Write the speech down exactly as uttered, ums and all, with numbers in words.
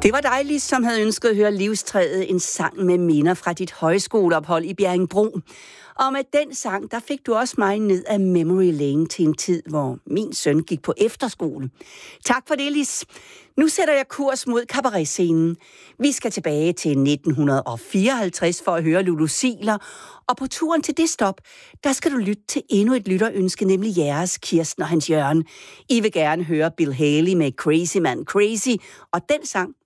Det var dig, Lis, som havde ønsket at høre Livstræet, en sang med minder fra dit højskoleophold i Bjerringbro. Og med den sang, der fik du også mig ned af memory lane til en tid, hvor min søn gik på efterskole. Tak for det, Lis. Nu sætter jeg kurs mod kabaretscenen. Vi skal tilbage til nitten fireoghalvtreds for at høre Lulu Ziegler. Og på turen til det stop, der skal du lytte til endnu et lytterønske, nemlig jeres, Kirsten og Hans Jørgen. I vil gerne høre Bill Haley med Crazy Man Crazy, og den sang,